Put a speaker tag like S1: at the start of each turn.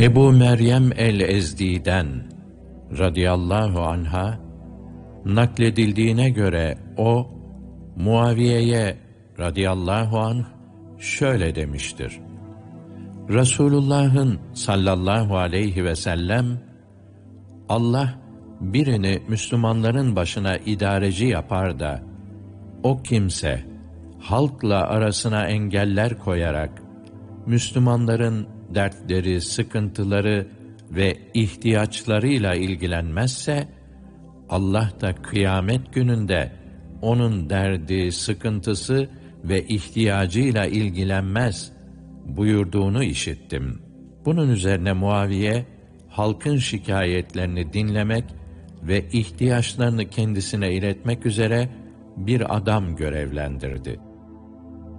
S1: Ebu Meryem el-Ezdi'den radıyallahu anha nakledildiğine göre o, Muaviye'ye radıyallahu anh şöyle demiştir: Resulullah'ın sallallahu aleyhi ve sellem, Allah birini Müslümanların başına idareci yapar da, o kimse halkla arasına engeller koyarak, Müslümanların dertleri, sıkıntıları ve ihtiyaçlarıyla ilgilenmezse, Allah da kıyamet gününde onun derdi, sıkıntısı ve ihtiyacıyla ilgilenmez buyurduğunu işittim. Bunun üzerine Muaviye, halkın şikayetlerini dinlemek ve ihtiyaçlarını kendisine iletmek üzere bir adam görevlendirdi.